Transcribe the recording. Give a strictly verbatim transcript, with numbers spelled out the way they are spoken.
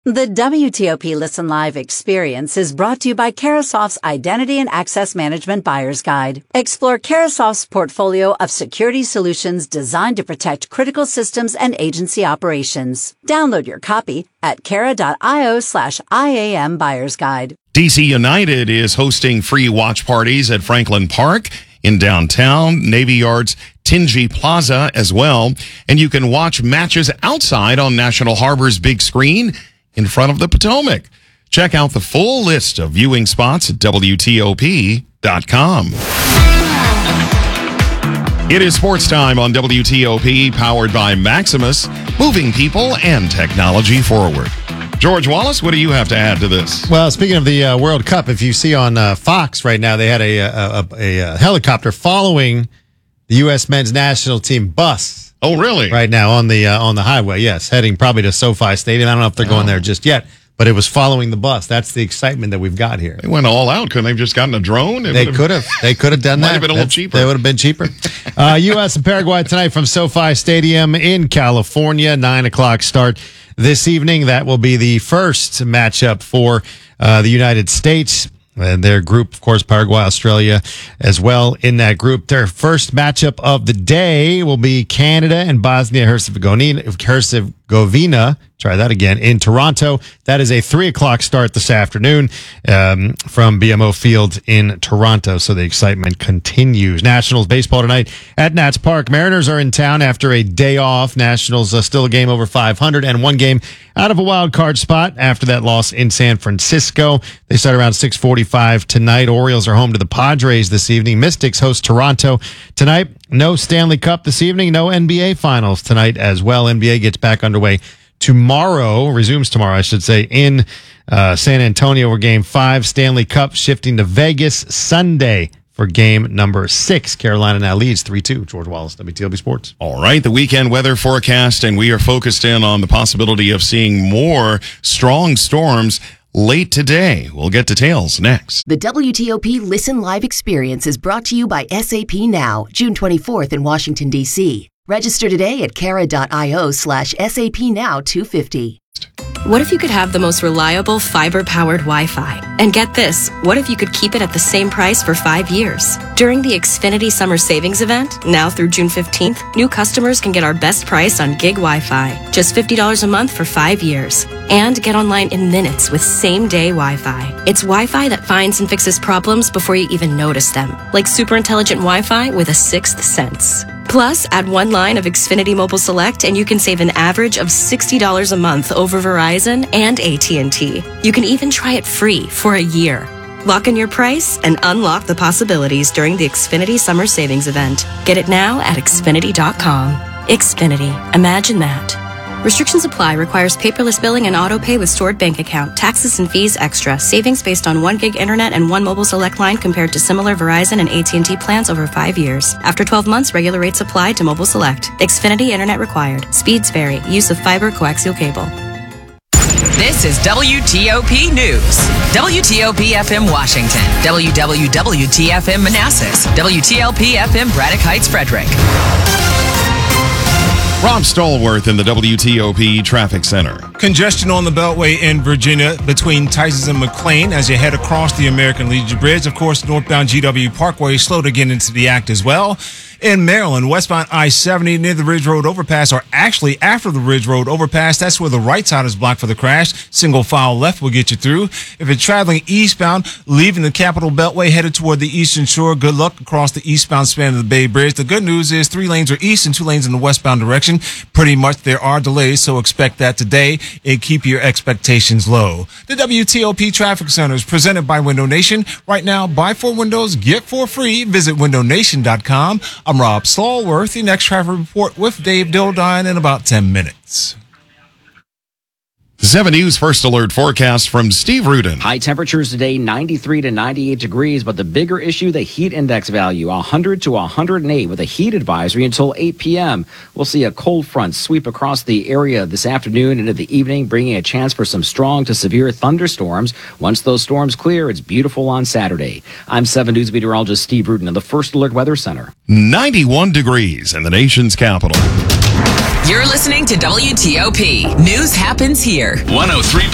The W T O P Listen Live experience is brought to you by Carahsoft's Identity and Access Management Buyer's Guide. Explore Carahsoft's portfolio of security solutions designed to protect critical systems and agency operations. Download your copy at cara.io slash IAM Buyer's Guide. D C United is hosting free watch parties at Franklin Park in downtown, Navy Yard's Tingy Plaza as well. And you can watch matches outside on National Harbor's big screen in front of the Potomac. Check out the full list of viewing spots at W T O P dot com. It is sports time on W T O P, powered by Maximus, moving people and technology forward. George Wallace, what do you have to add to this? Well, speaking of the uh, World Cup, if you see on uh, Fox right now, they had a, a, a, a helicopter following the U S men's national team bus. Oh, really? Right now on the uh, on the highway, yes, heading probably to SoFi Stadium. I don't know if they're going oh. there just yet, but it was following the bus. That's the excitement that we've got here. They went all out. Couldn't they have just gotten a drone? It they could have. They could have done might that. Might have been a little That's, cheaper. They would have been cheaper. uh, U S and Paraguay tonight from SoFi Stadium in California. Nine o'clock start this evening. That will be the first matchup for uh, the United States. And their group, of course, Paraguay, Australia as well in that group. Their first matchup of the day will be Canada and Bosnia-Herzegovina. Herzegovina, try that again, in Toronto. That is a three o'clock start this afternoon um, from B M O Field in Toronto. So the excitement continues. Nationals baseball tonight at Nats Park. Mariners are in town after a day off. Nationals uh, still a game over five hundred and one game out of a wild card spot after that loss in San Francisco. They start around six forty-five tonight. Orioles are home to the Padres this evening. Mystics host Toronto tonight. No Stanley Cup this evening. No N B A Finals tonight as well. N B A gets back underway tomorrow, resumes tomorrow, I should say, in uh, San Antonio for Game five. Stanley Cup shifting to Vegas Sunday for game number six. Carolina now leads three two. George Wallace, W T O P Sports. All right, the weekend weather forecast, and we are focused in on the possibility of seeing more strong storms late today. We'll get details next. The W T O P Listen Live experience is brought to you by S A P Now, June twenty-fourth in Washington, D C. Register today at cara.io slash SAP Now 250. What if you could have the most reliable fiber-powered Wi-Fi? And get this, what if you could keep it at the same price for five years? During the Xfinity Summer Savings Event, now through June fifteenth, new customers can get our best price on gig Wi-Fi, just fifty dollars a month for five years. And get online in minutes with same-day Wi-Fi. It's Wi-Fi that finds and fixes problems before you even notice them, like super intelligent Wi-Fi with a sixth sense. Plus, add one line of Xfinity Mobile Select and you can save an average of sixty dollars a month over Verizon and A T and T. You can even try it free for a year. Lock in your price and unlock the possibilities during the Xfinity Summer Savings Event. Get it now at Xfinity dot com. Xfinity. Imagine that. Restrictions apply. Requires paperless billing and auto pay with stored bank account. Taxes and fees extra. Savings based on one gig internet and one mobile select line compared to similar Verizon and A T and T plans over five years. After twelve months, regular rates apply to mobile select. Xfinity internet required. Speeds vary. Use of fiber coaxial cable. This is W T O P News. W T O P F M Washington. W W W T F M Manassas. W T L P F M Braddock Heights Frederick. Rob Stallworth in the W T O P Traffic Center. Congestion on the Beltway in Virginia between Tysons and McLean as you head across the American Legion Bridge. Of course, northbound G W Parkway slow to get into the act as well. In Maryland, westbound I seventy near the Ridge Road overpass, or actually after the Ridge Road overpass, that's where the right side is blocked for the crash. Single file left will get you through. If you're traveling eastbound, leaving the Capitol Beltway headed toward the Eastern Shore, good luck across the eastbound span of the Bay Bridge. The good news is three lanes are east and two lanes in the westbound direction. Pretty much there are delays, so expect that today and keep your expectations low. The W T O P Traffic Center is presented by Window Nation. Right now, buy four windows, get four free. Visit window nation dot com. I'm Rob Stallworth. The next traffic report with Dave Dildine in about ten minutes. seven News First Alert forecast from Steve Rudin. High temperatures today, ninety-three to ninety-eight degrees, but the bigger issue, the heat index value, one hundred to one hundred eight with a heat advisory until eight p.m. We'll see a cold front sweep across the area this afternoon into the evening, bringing a chance for some strong to severe thunderstorms. Once those storms clear, it's beautiful on Saturday. I'm seven News meteorologist Steve Rudin of the First Alert Weather Center. ninety-one degrees in the nation's capital. You're listening to W T O P. News happens here. one oh three